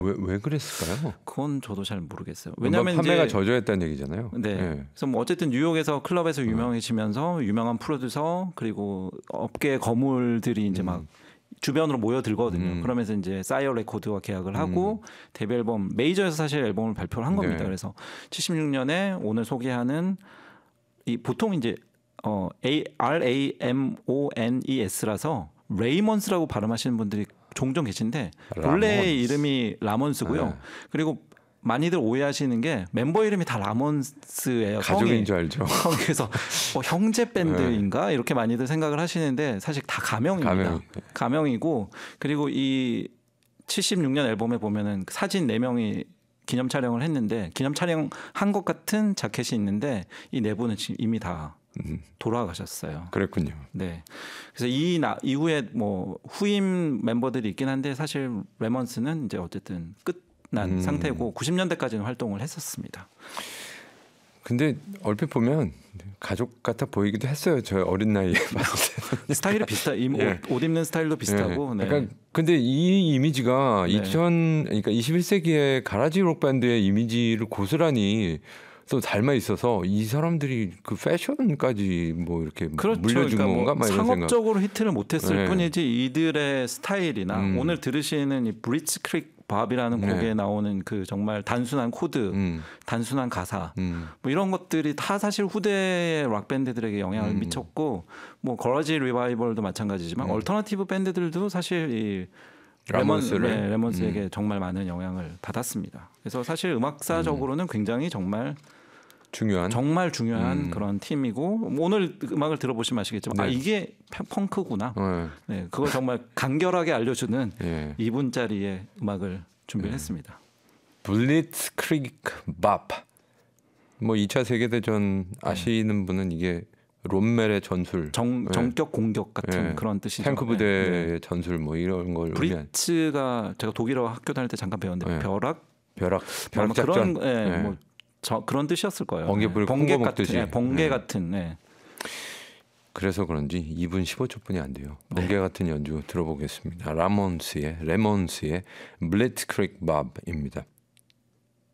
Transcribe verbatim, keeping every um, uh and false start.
왜, 왜 그랬을까요? 그건 저도 잘 모르겠어요. 왜냐하면 판매가 저조했다는 얘기잖아요. 네. 네. 그래서 뭐 어쨌든 뉴욕에서 클럽에서 유명해지면서 유명한 프로듀서 그리고 업계 거물들이 이제 음. 막 주변으로 모여들거든요. 음. 그러면서 이제 사이어 레코드와 계약을 하고 음. 데뷔 앨범 메이저에서 사실 앨범을 발표를 한 겁니다. 네. 그래서 칠십육 년에 오늘 소개하는 이 보통 이제 어 A, R A M O N E S라서 레이먼스라고 발음하시는 분들이 종종 계신데 본래 라몬스. 이름이 라몬스고요. 네. 그리고 많이들 오해하시는 게 멤버 이름이 다 라몬스예요. 가족인 줄 알죠. 그래서 뭐 형제 밴드인가 이렇게 많이들 생각을 하시는데 사실 다 가명입니다. 가명. 가명이고 그리고 이 칠십육 년 앨범에 보면은 사진 네 명이 기념 촬영을 했는데 기념 촬영 한 것 같은 자켓이 있는데 이 네 분은 지금 이미 다 음. 돌아가셨어요. 그랬군요. 네. 그래서 이 나, 이후에 뭐 후임 멤버들이 있긴 한데 사실 레몬스는 이제 어쨌든 끝난 음. 상태고 구십 년대까지는 활동을 했었습니다. 근데 얼핏 보면 가족 같아 보이기도 했어요. 저 어린 나이에 봤을 때. 스타일이 비슷하, 이 예. 옷, 옷 입는 스타일도 비슷하고. 네. 그러니까 근데 이 이미지가 네. 이천 그러니까 이십일 세기의 가라지 록 밴드의 이미지를 고스란히 또 닮아 있어서 이 사람들이 그 패션까지 뭐 이렇게 그렇죠. 물려준 그러니까 건가? 뭐 막 이런 생각. 상업적으로 히트를 못했을 네. 뿐이지 이들의 스타일이나 음. 오늘 들으시는 이 브리츠 크릭 밥이라는 네. 곡에 나오는 그 정말 단순한 코드, 음. 단순한 가사 음. 뭐 이런 것들이 다 사실 후대의 락 밴드들에게 영향을 음. 미쳤고 뭐 거라지 리바이벌도 마찬가지지만 음. 얼터너티브 밴드들도 사실 이 라몬스를? 레몬, 네, 레몬스에게 음. 정말 많은 영향을 받았습니다. 그래서 사실 음악사적으로는 굉장히 정말 중요한. 정말 중요한 음. 그런 팀이고 오늘 음악을 들어보시면 아시겠지만 네. 아 이게 펑크구나. 네. 네, 그걸 정말 간결하게 알려주는 예. 이 분짜리의 음악을 준비를 네. 했습니다. 블리츠크리그 밥. 뭐 이 차 세계대전 아시는 분은 이게 롬멜의 전술, 정, 네. 정격 공격 같은 네. 그런 뜻이죠. 탱크 부대의 네, 네. 전술 뭐 이런 걸 의미한 브리츠가 제가 독일어 학교 다닐 때 잠깐 배웠는데 네. 벼락, 벼락 뭐 벼락 아마 그런 작전. 예, 네. 뭐 저, 그런 뜻이었을 거예요. 번개불 네. 번개 콩고 같은, 먹듯이. 예, 번개 네. 같은. 네. 그래서 그런지 이 분 십오 초뿐이 안 돼요. 번개 같은 연주 들어보겠습니다. 라몬스의 레몬스의 블리츠크리그 밥입니다.